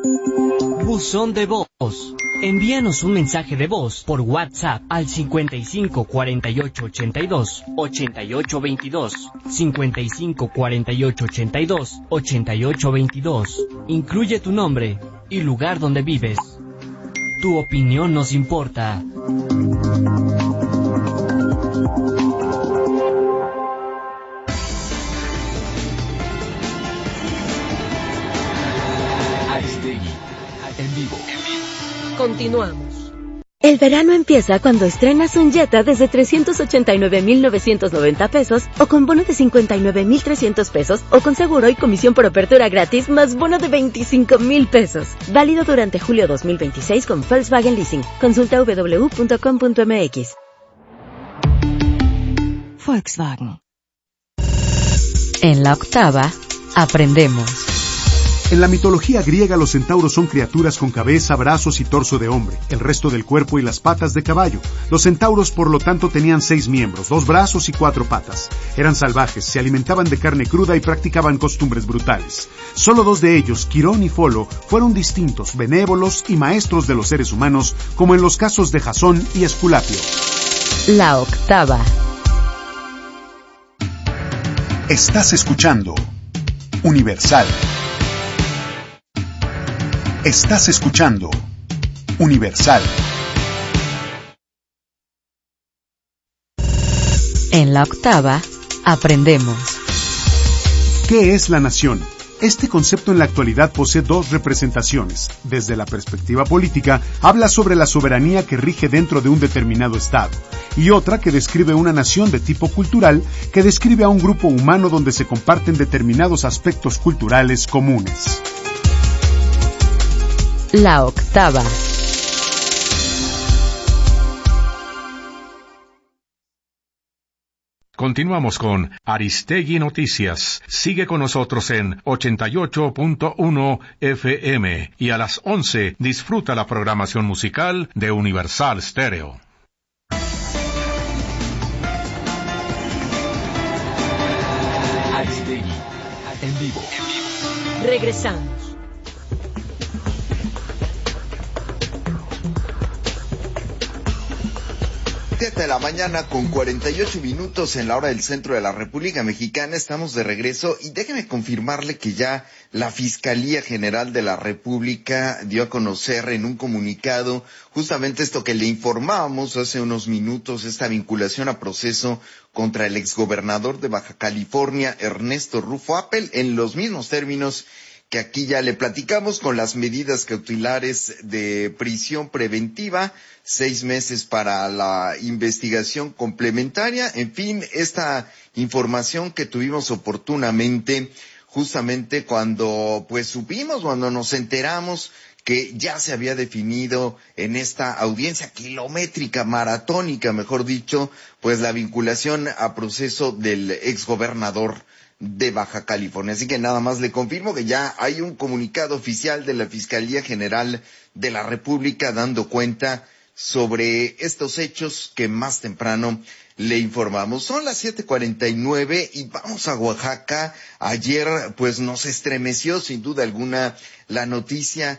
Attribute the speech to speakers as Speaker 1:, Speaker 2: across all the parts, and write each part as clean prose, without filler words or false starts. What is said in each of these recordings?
Speaker 1: Buzón de voz. Envíanos un mensaje de voz por WhatsApp al 55 48 82 88 22, 55 48 82 88 22. Incluye tu nombre y lugar donde vives. Tu opinión nos importa.
Speaker 2: Aristegui, en vivo.
Speaker 3: Continuamos. El verano empieza cuando estrenas un Jetta desde 389,990 pesos o con bono de 59,300 pesos o con seguro y comisión por apertura gratis más bono de 25,000 pesos. Válido durante julio 2026 con Volkswagen Leasing. Consulta www.com.mx.
Speaker 4: Volkswagen. En la octava, aprendemos.
Speaker 5: En la mitología griega los centauros son criaturas con cabeza, brazos y torso de hombre, el resto del cuerpo y las patas de caballo. Los centauros por lo tanto tenían 6 miembros, 2 brazos y 4 patas. Eran salvajes, se alimentaban de carne cruda y practicaban costumbres brutales. Solo 2 de ellos, Quirón y Folo, fueron distintos, benévolos y maestros de los seres humanos, como en los casos de Jasón y Esculapio.
Speaker 4: La octava.
Speaker 5: Estás escuchando Universal. Estás escuchando Universal.
Speaker 4: En la octava, aprendemos.
Speaker 5: ¿Qué es la nación? Este concepto en la actualidad posee 2 representaciones. Desde la perspectiva política, habla sobre la soberanía que rige dentro de un determinado estado, y otra que describe una nación de tipo cultural, que describe a un grupo humano donde se comparten determinados aspectos culturales comunes.
Speaker 4: La octava.
Speaker 6: Continuamos con Aristegui Noticias. Sigue con nosotros en 88.1 FM y a las 11 disfruta la programación musical de Universal Stereo.
Speaker 2: Aristegui, en vivo.
Speaker 3: Regresamos.
Speaker 7: 7 de la mañana con 48 minutos en la hora del centro de la República Mexicana. Estamos de regreso y déjeme confirmarle que ya la Fiscalía General de la República dio a conocer en un comunicado justamente esto que le informábamos hace unos minutos, esta vinculación a proceso contra el exgobernador de Baja California, Ernesto Rufo Appel, en los mismos términos que aquí ya le platicamos, con las medidas cautelares de prisión preventiva, 6 meses para la investigación complementaria, en fin, esta información que tuvimos oportunamente justamente cuando cuando nos enteramos que ya se había definido en esta audiencia kilométrica, maratónica, mejor dicho, pues la vinculación a proceso del exgobernador de Baja California. Así que nada más le confirmo que ya hay un comunicado oficial de la Fiscalía General de la República dando cuenta sobre estos hechos que más temprano le informamos. Son las 7:49 y vamos a Oaxaca. Ayer pues nos estremeció sin duda alguna la noticia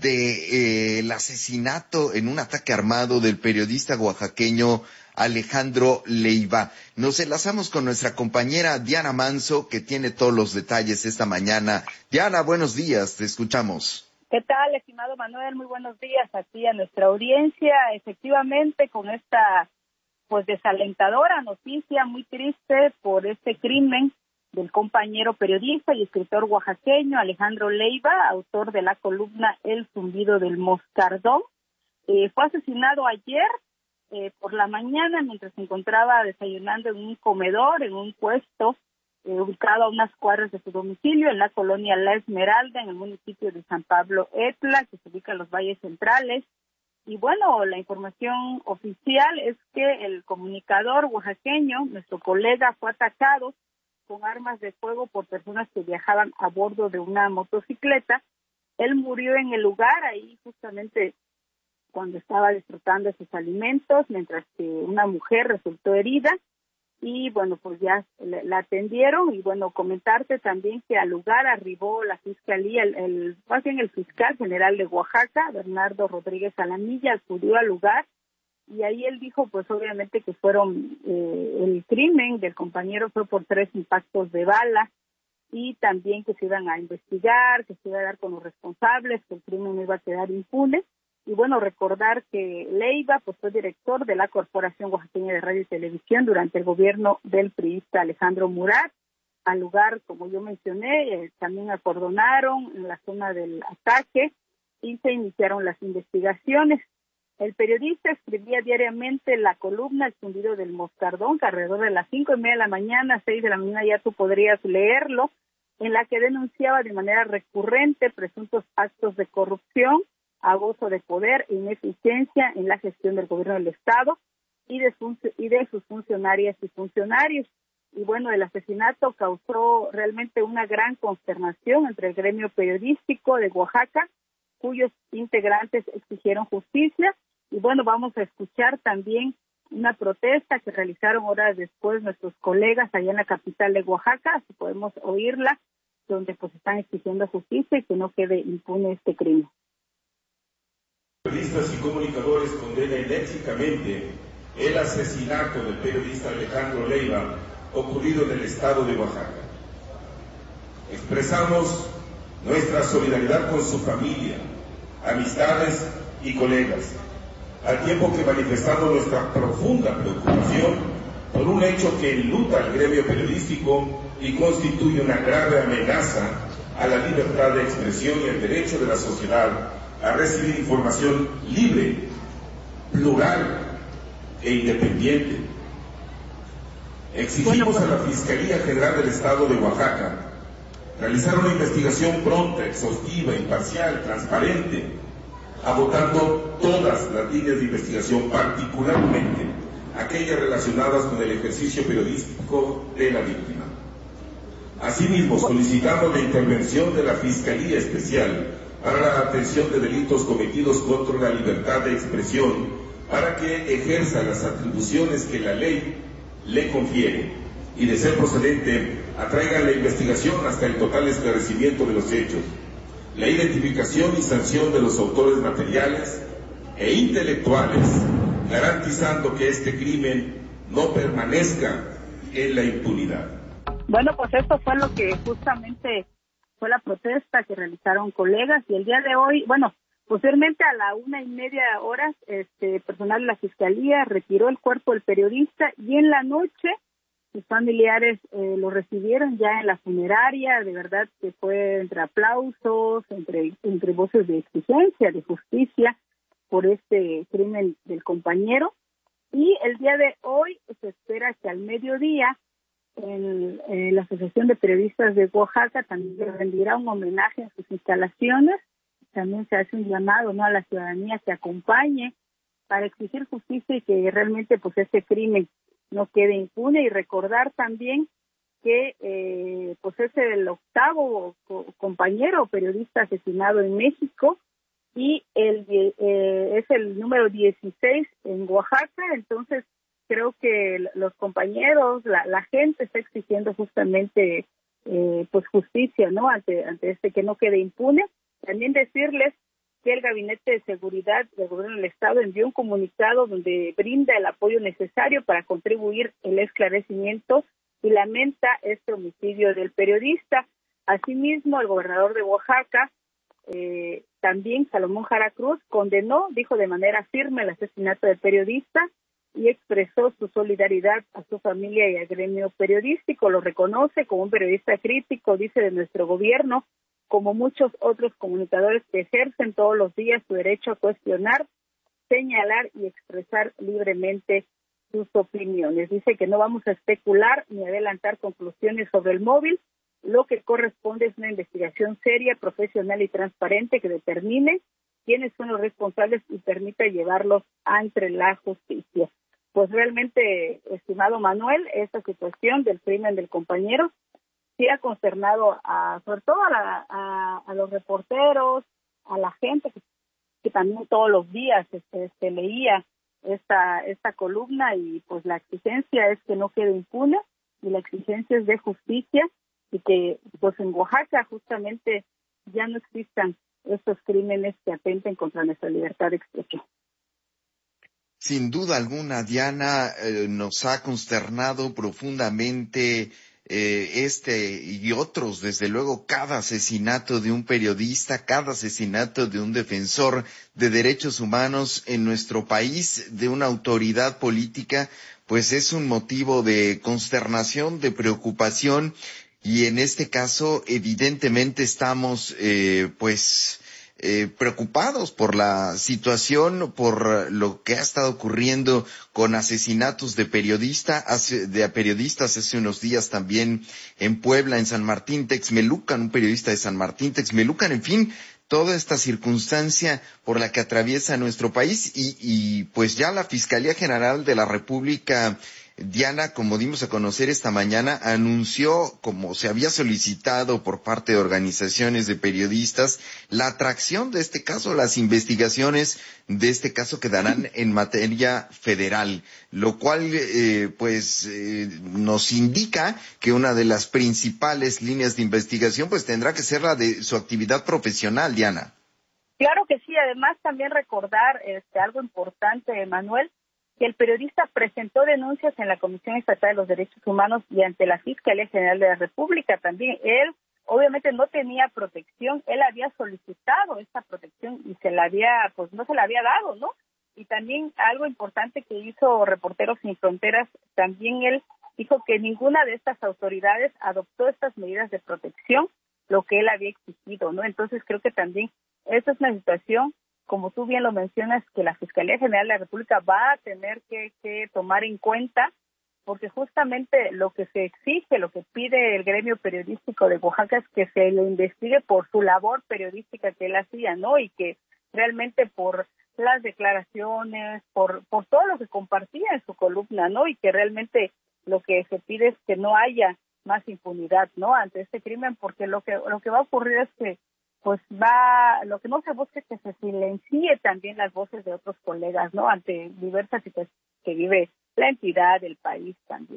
Speaker 7: de el asesinato en un ataque armado del periodista oaxaqueño Alejandro Leiva. Nos enlazamos con nuestra compañera Diana Manso, que tiene todos los detalles esta mañana. Diana, buenos días, te escuchamos.
Speaker 8: ¿Qué tal, estimado Manuel? Muy buenos días aquí a nuestra audiencia. Efectivamente, con esta desalentadora noticia, muy triste por este crimen del compañero periodista y escritor oaxaqueño Alejandro Leiva, autor de la columna El zumbido del moscardón. Fue asesinado ayer por la mañana mientras se encontraba desayunando en un comedor, en un puesto ubicado a unas cuadras de su domicilio en la colonia La Esmeralda, en el municipio de San Pablo Etla, que se ubica en los valles centrales. Y bueno, la información oficial es que el comunicador oaxaqueño, nuestro colega, fue atacado con armas de fuego por personas que viajaban a bordo de una motocicleta. Él murió en el lugar, ahí justamente cuando estaba disfrutando de sus alimentos, mientras que una mujer resultó herida. y bueno, pues ya la atendieron. Y bueno, comentarte también que al lugar arribó la fiscalía, más bien el fiscal general de Oaxaca, Bernardo Rodríguez Alamilla, acudió al lugar y ahí él dijo pues obviamente que fueron el crimen del compañero fue por 3 impactos de bala y también que se iban a investigar, que se iba a dar con los responsables, que el crimen no iba a quedar impune. Y bueno, recordar que Leiva pues fue director de la Corporación Oaxaqueña de Radio y Televisión durante el gobierno del priista Alejandro Murat. Al lugar, como yo mencioné, también acordonaron en la zona del ataque y se iniciaron las investigaciones. El periodista escribía diariamente la columna El zumbido del moscardón, que alrededor de las 5:30 de la mañana, 6 de la mañana ya tú podrías leerlo, en la que denunciaba de manera recurrente presuntos actos de corrupción, abuso de poder e ineficiencia en la gestión del gobierno del Estado y de sus funcionarias y funcionarios. Y bueno, el asesinato causó realmente una gran consternación entre el gremio periodístico de Oaxaca, cuyos integrantes exigieron justicia. Y bueno, vamos a escuchar también una protesta que realizaron horas después nuestros colegas allá en la capital de Oaxaca, si podemos oírla, donde pues están exigiendo justicia y que no quede impune este crimen.
Speaker 9: Periodistas y comunicadores condena enérgicamente el asesinato del periodista Alejandro Leiva ocurrido en el estado de Oaxaca. Expresamos nuestra solidaridad con su familia, amistades y colegas, al tiempo que manifestamos nuestra profunda preocupación por un hecho que enluta al gremio periodístico y constituye una grave amenaza a la libertad de expresión y el derecho de la sociedad a recibir información libre, plural e independiente. Exigimos a la Fiscalía General del Estado de Oaxaca realizar una investigación pronta, exhaustiva, imparcial, transparente, agotando todas las líneas de investigación, particularmente aquellas relacionadas con el ejercicio periodístico de la víctima. Asimismo, solicitamos la intervención de la Fiscalía Especial para la atención de delitos cometidos contra la libertad de expresión, para que ejerza las atribuciones que la ley le confiere y, de ser procedente, atraiga la investigación hasta el total esclarecimiento de los hechos, la identificación y sanción de los autores materiales e intelectuales, garantizando que este crimen no permanezca en la impunidad.
Speaker 8: Bueno, pues esto fue lo que justamente fue la protesta que realizaron colegas, y el día de hoy, bueno, posteriormente a la 1:30 personal de la Fiscalía retiró el cuerpo del periodista, y en la noche sus familiares lo recibieron ya en la funeraria. De verdad que fue entre aplausos, entre voces de exigencia, de justicia por este crimen del compañero. Y el día de hoy se espera que al mediodía en la Asociación de Periodistas de Oaxaca también se rendirá un homenaje en sus instalaciones. También se hace un llamado, ¿no?, a la ciudadanía que acompañe para exigir justicia y que realmente pues este crimen no quede impune. Y recordar también que pues es el 8º compañero periodista asesinado en México y es el número 16 en Oaxaca. Entonces creo que los compañeros, la gente está exigiendo justamente pues justicia, ¿no?, ante este que no quede impune. También decirles que el Gabinete de Seguridad del Gobierno del Estado envió un comunicado donde brinda el apoyo necesario para contribuir el esclarecimiento y lamenta este homicidio del periodista. Asimismo, el gobernador de Oaxaca, también Salomón Jara Cruz, condenó, dijo de manera firme, el asesinato del periodista y expresó su solidaridad a su familia y al gremio periodístico. Lo reconoce como un periodista crítico, dice, de nuestro gobierno, como muchos otros comunicadores que ejercen todos los días su derecho a cuestionar, señalar y expresar libremente sus opiniones. Dice que no vamos a especular ni adelantar conclusiones sobre el móvil. Lo que corresponde es una investigación seria, profesional y transparente que determine quiénes son los responsables y permita llevarlos ante la justicia. Pues realmente, estimado Manuel, esta situación del crimen del compañero sí ha consternado sobre todo a los reporteros, a la gente que también todos los días leía esta columna, y pues la exigencia es que no quede impune, y la exigencia es de justicia, y que pues en Oaxaca justamente ya no existan estos crímenes que atenten contra nuestra libertad de expresión.
Speaker 7: Sin duda alguna, Diana, nos ha consternado profundamente y otros, desde luego, cada asesinato de un periodista, cada asesinato de un defensor de derechos humanos en nuestro país, de una autoridad política, pues es un motivo de consternación, de preocupación, y en este caso, evidentemente, estamos, preocupados por la situación, por lo que ha estado ocurriendo con asesinatos de periodistas hace unos días también en Puebla, en San Martín Texmelucan, un periodista de San Martín Texmelucan, en fin, toda esta circunstancia por la que atraviesa nuestro país, y pues ya la Fiscalía General de la República, Diana, como dimos a conocer esta mañana, anunció, como se había solicitado por parte de organizaciones de periodistas, la atracción de este caso, las investigaciones de este caso quedarán en materia federal, lo cual nos indica que una de las principales líneas de investigación pues tendrá que ser la de su actividad profesional, Diana.
Speaker 8: Claro que sí, además también recordar algo importante, Manuel, que el periodista presentó denuncias en la Comisión Estatal de los Derechos Humanos y ante la Fiscalía General de la República también. Él obviamente no tenía protección, él había solicitado esta protección y no se la había dado, ¿no? Y también algo importante que hizo Reporteros Sin Fronteras, también él dijo que ninguna de estas autoridades adoptó estas medidas de protección, lo que él había exigido, ¿no? Entonces creo que también esta es una situación, como tú bien lo mencionas, que la Fiscalía General de la República va a tener que tomar en cuenta, porque justamente lo que se exige, lo que pide el gremio periodístico de Oaxaca es que se le investigue por su labor periodística que él hacía, ¿no? Y que realmente por las declaraciones, por todo lo que compartía en su columna, ¿no? Y que realmente lo que se pide es que no haya más impunidad, ¿no? Ante este crimen, porque lo que va a ocurrir es que lo que no se busca es que se silencie también las voces de otros colegas, ¿no? Ante diversas situaciones que vive la entidad, el país también.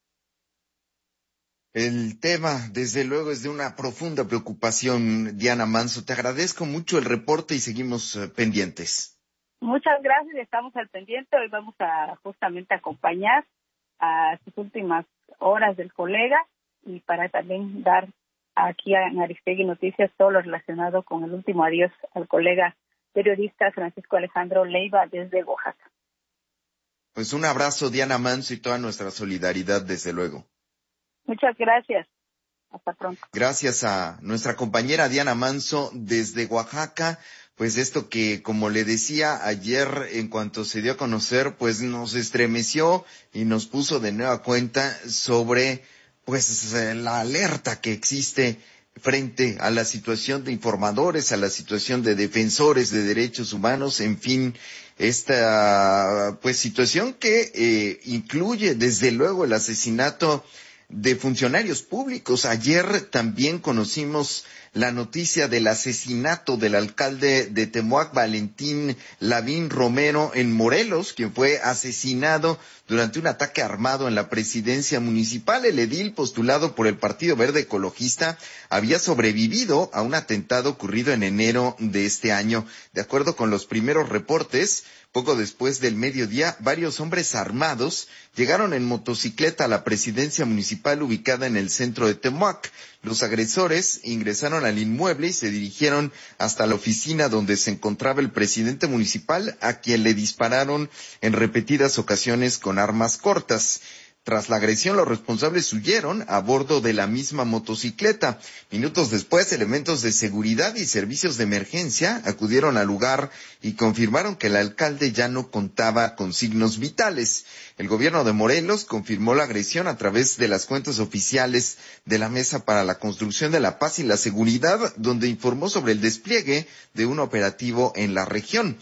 Speaker 7: El tema, desde luego, es de una profunda preocupación, Diana Manso. Te agradezco mucho el reporte y seguimos pendientes.
Speaker 8: Muchas gracias, estamos al pendiente. Hoy vamos a justamente acompañar a sus últimas horas del colega y para también dar aquí en Aristegui Noticias todo lo relacionado con el último adiós al colega periodista Francisco Alejandro Leiva desde Oaxaca.
Speaker 7: Pues un abrazo, Diana Manso, y toda nuestra solidaridad, desde luego.
Speaker 8: Muchas gracias. Hasta pronto.
Speaker 7: Gracias a nuestra compañera Diana Manso desde Oaxaca. Pues esto que, como le decía ayer, en cuanto se dio a conocer, pues nos estremeció y nos puso de nueva cuenta sobre la alerta que existe frente a la situación de informadores, a la situación de defensores de derechos humanos, en fin, esta situación que incluye desde luego el asesinato de funcionarios públicos. Ayer también conocimos la noticia del asesinato del alcalde de Temoac, Valentín Lavín Romero, en Morelos, quien fue asesinado durante un ataque armado en la presidencia municipal. El edil, postulado por el Partido Verde Ecologista, había sobrevivido a un atentado ocurrido en enero de este año. De acuerdo con los primeros reportes, poco después del mediodía, varios hombres armados llegaron en motocicleta a la presidencia municipal ubicada en el centro de Temoac. Los agresores ingresaron al inmueble y se dirigieron hasta la oficina donde se encontraba el presidente municipal, a quien le dispararon en repetidas ocasiones con armas cortas. Tras la agresión, los responsables huyeron a bordo de la misma motocicleta. Minutos después, elementos de seguridad y servicios de emergencia acudieron al lugar y confirmaron que el alcalde ya no contaba con signos vitales. El gobierno de Morelos confirmó la agresión a través de las cuentas oficiales de la Mesa para la Construcción de la Paz y la Seguridad, donde informó sobre el despliegue de un operativo en la región.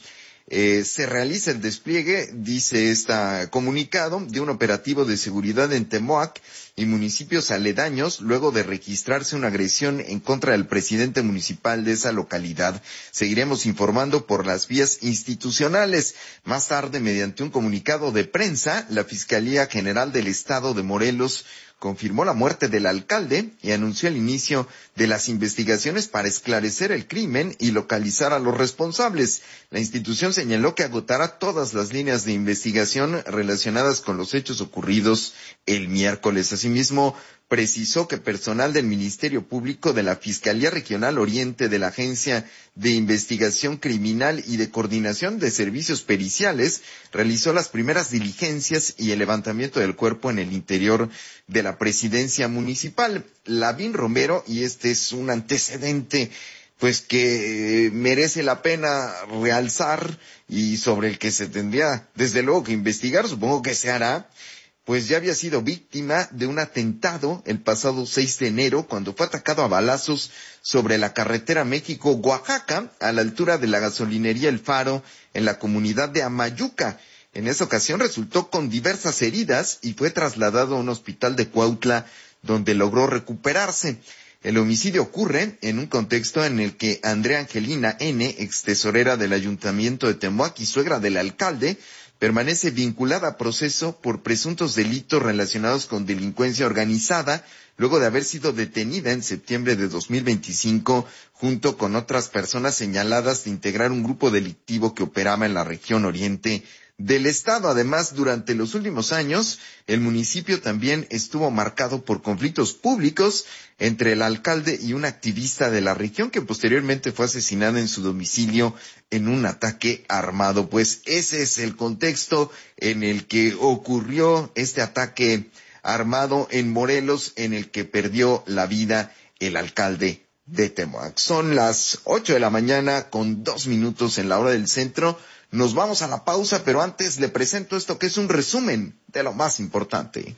Speaker 7: se realiza el despliegue, dice este comunicado, de un operativo de seguridad en Temoac y municipios aledaños, luego de registrarse una agresión en contra del presidente municipal de esa localidad. Seguiremos informando por las vías institucionales. Más tarde, mediante un comunicado de prensa, la Fiscalía General del Estado de Morelos confirmó la muerte del alcalde y anunció el inicio de las investigaciones para esclarecer el crimen y localizar a los responsables. La institución señaló que agotará todas las líneas de investigación relacionadas con los hechos ocurridos el miércoles. Asimismo, precisó que personal del Ministerio Público, de la Fiscalía Regional Oriente, de la Agencia de Investigación Criminal y de Coordinación de Servicios Periciales realizó las primeras diligencias y el levantamiento del cuerpo en el interior de la presidencia municipal. Lavín Romero, y este es un antecedente pues que merece la pena realzar y sobre el que se tendría desde luego que investigar, supongo que se hará, pues ya había sido víctima de un atentado el pasado 6 de enero cuando fue atacado a balazos sobre la carretera México-Oaxaca a la altura de la gasolinería El Faro en la comunidad de Amayuca. En esa ocasión resultó con diversas heridas y fue trasladado a un hospital de Cuautla donde logró recuperarse. El homicidio ocurre en un contexto en el que Andrea Angelina N., ex tesorera del Ayuntamiento de Temoac y suegra del alcalde, permanece vinculada a proceso por presuntos delitos relacionados con delincuencia organizada, luego de haber sido detenida en septiembre de 2025, junto con otras personas señaladas de integrar un grupo delictivo que operaba en la región oriente del estado. Además, durante los últimos años, el municipio también estuvo marcado por conflictos públicos entre el alcalde y un activista de la región que posteriormente fue asesinado en su domicilio en un ataque armado. Pues ese es el contexto en el que ocurrió este ataque armado en Morelos, en el que perdió la vida el alcalde de Temoac. Son las 8 de la mañana con 2 minutos en la hora del centro. Nos vamos a la pausa, pero antes le presento esto que es un resumen de lo más importante.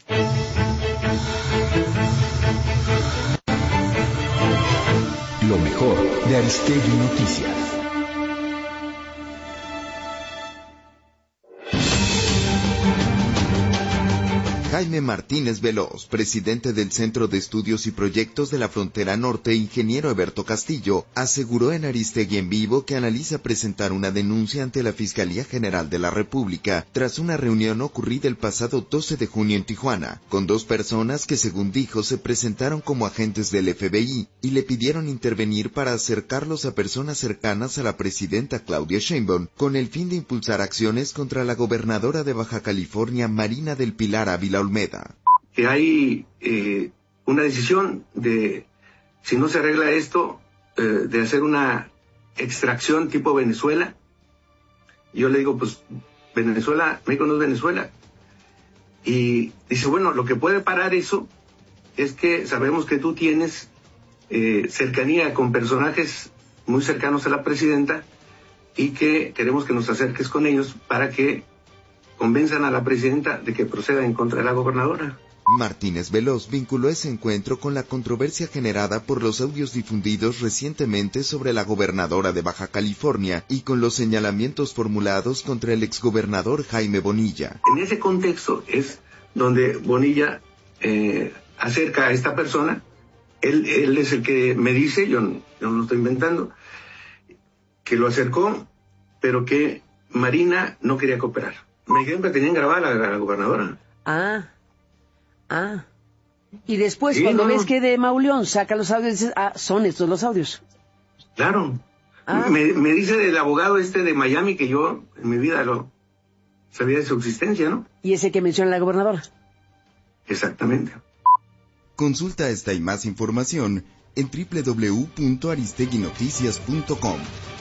Speaker 2: Lo mejor de Aristegui Noticias.
Speaker 7: Jaime Martínez Veloz, presidente del Centro de Estudios y Proyectos de la Frontera Norte, ingeniero Eberto Castillo, aseguró en Aristegui en Vivo que analiza presentar una denuncia ante la Fiscalía General de la República tras una reunión ocurrida el pasado 12 de junio en Tijuana, con 2 personas que, según dijo, se presentaron como agentes del FBI y le pidieron intervenir para acercarlos a personas cercanas a la presidenta Claudia Sheinbaum, con el fin de impulsar acciones contra la gobernadora de Baja California, Marina del Pilar Ávila Olmeda.
Speaker 10: Que hay una decisión de, si no se arregla esto, de hacer una extracción tipo Venezuela. Yo le digo, pues, Venezuela, México no es Venezuela. Y dice, bueno, lo que puede parar eso es que sabemos que tú tienes cercanía con personajes muy cercanos a la presidenta y que queremos que nos acerques con ellos para que convenzan a la presidenta de que proceda en contra de la gobernadora.
Speaker 7: Martínez Veloz vinculó ese encuentro con la controversia generada por los audios difundidos recientemente sobre la gobernadora de Baja California y con los señalamientos formulados contra el exgobernador Jaime Bonilla.
Speaker 10: En ese contexto es donde Bonilla acerca a esta persona. Él es el que me dice, yo no lo estoy inventando, que lo acercó, pero que Marina no quería cooperar. Me dijeron que tenían grabada a la gobernadora.
Speaker 11: Y después, sí, cuando ves que de Mauleón saca los audios, dices, son estos los audios.
Speaker 10: Claro. Me dice del abogado de Miami que yo en mi vida lo sabía de su existencia, ¿no?
Speaker 11: Y ese que menciona la gobernadora.
Speaker 10: Exactamente.
Speaker 7: Consulta esta y más información en www.aristeguinoticias.com.